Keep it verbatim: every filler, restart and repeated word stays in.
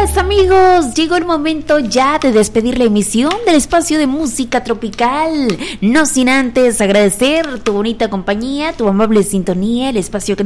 es, amigos, llegó el momento ya de despedir la emisión del espacio de música tropical. No sin antes agradecer tu bonita compañía, tu amable sintonía, el espacio que